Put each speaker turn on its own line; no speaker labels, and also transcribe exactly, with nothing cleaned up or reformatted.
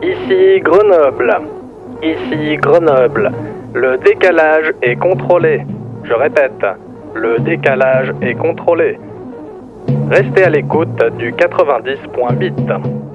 Ici Grenoble. Ici Grenoble. Le décalage est contrôlé. Je répète, le décalage est contrôlé. Restez à l'écoute du quatre-vingt-dix point huit.